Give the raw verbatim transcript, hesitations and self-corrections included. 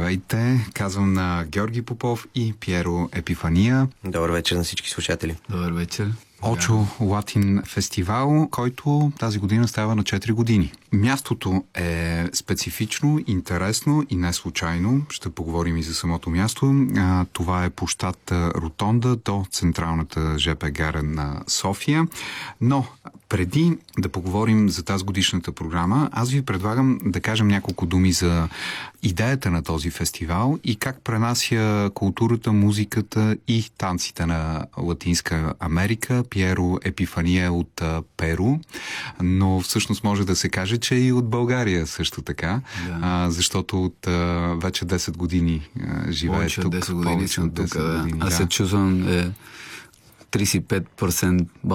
Здравейте, казвам на Георги Попов и Пиеро Епифания. Добър вечер на всички слушатели. Добър вечер. Очо Латин фестивал, който тази година става на четири години. Мястото е специфично, интересно и не случайно. Ще поговорим и за самото място. Това е площад Ротонда до централната ЖП гара на София. Но преди да поговорим за тази годишната програма, аз ви предлагам да кажем няколко думи за идеята на този фестивал и как пренася културата, музиката и танците на Латинска Америка. Пиеро Епифания от а, Перу, но всъщност може да се каже, че и от България също така, да. а, защото от а, вече десет години а, живее повече тук. десет години повече съм от десет тук, да. години, Аз да. се чувствам е, тридесет и пет процента